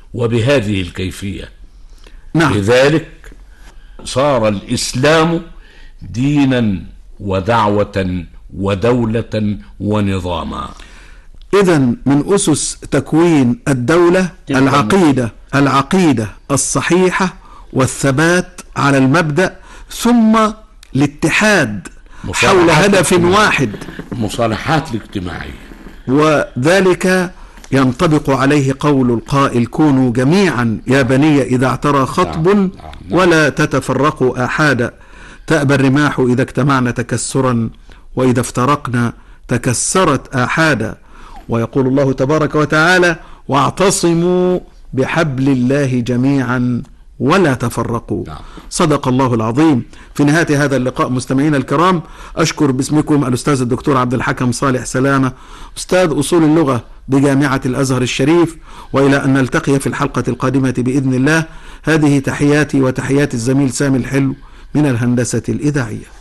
وبهذه الكيفية. نعم. لذلك صار الإسلام دينا ودعوة ودولة ونظاما. إذن من أسس تكوين الدولة العقيدة الصحيحة والثبات على المبدأ، ثم الاتحاد حول هدف واحد، المصالحات الاجتماعية، وذلك ينطبق عليه قول القائل: كونوا جميعا يا بني إذا اعترى خطب ولا تتفرقوا آحادا، تأبى الرماح إذا اجتمعنا تكسرا وإذا افترقنا تكسرت آحادا. ويقول الله تبارك وتعالى: واعتصموا بحبل الله جميعا ولا تفرقوا. صدق الله العظيم. في نهاية هذا اللقاء مستمعينا الكرام، أشكر باسمكم الأستاذ الدكتور عبد الحكم صالح سلامة، أستاذ أصول اللغة بجامعة الأزهر الشريف، وإلى أن نلتقي في الحلقة القادمة بإذن الله. هذه تحياتي وتحيات الزميل سامي الحلو من الهندسة الإذاعية.